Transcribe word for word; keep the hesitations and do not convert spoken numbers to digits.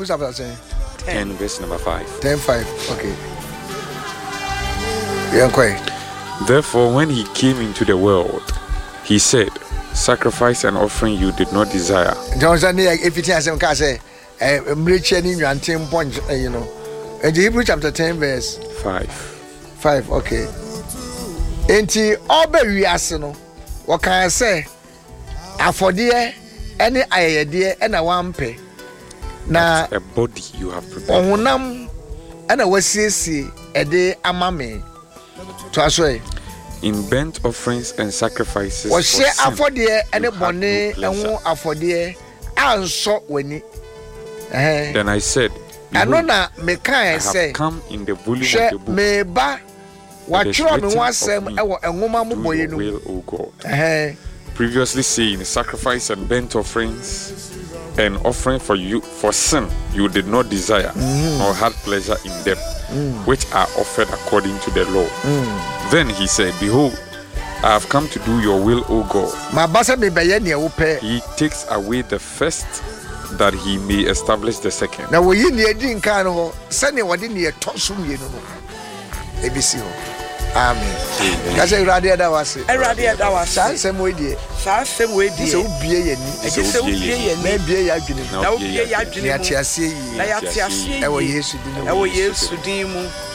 Hebrews chapter ten. ten, verse number five. ten five. Okay. Yeah, quite. Therefore, when he came into the world, he said, sacrifice and offering you did not desire. Johnson, if you tell some say, I'm rich and you and ten point, you know. And Hebrews chapter ten, verse five. Five, okay. Enti obe wiase no, what can I say? Afodie, any ayedie, and a wampe. Na a body you have prepared. Ohunam, and a wasisi, a day amame. To asway. In burnt offerings and sacrifices. Was she affordie any bonnet and won't affordie and so when then I said, I know na me can say come in the volume of the book. Me ba what you me want sem e wo enwoma mo boye no will, O God. Previously saying sacrifice and burnt offerings and offering for you for sin you did not desire mm. nor had pleasure in them mm. which are offered according to the law. Mm. Then he said, behold, I have come to do your will, O God. He takes away the first that he may establish the second. Now we need a kind of sending what in the tosum you know. A B C. Amen. That's a radio that was it. A radio that was same way, dear. Same way, dear. So be a so be a maybe I didn't know. Now, be a see. I will yes to do. I will yes to do.